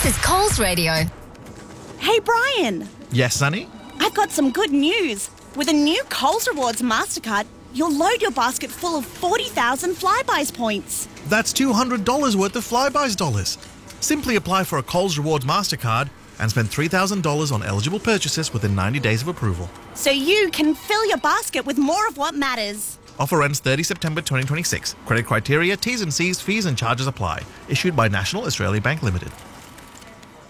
This is Coles Radio. Hey, Brian. Yes, Sonny? I've got some good news. With a new Coles Rewards MasterCard, you'll load your basket full of 40,000 Flybuys points. That's $200 worth of Flybuys dollars. Simply apply for a Coles Rewards MasterCard and spend $3,000 on eligible purchases within 90 days of approval. So you can fill your basket with more of what matters. Offer ends 30 September 2026. Credit criteria, T's and C's, fees and charges apply. Issued by National Australia Bank Limited.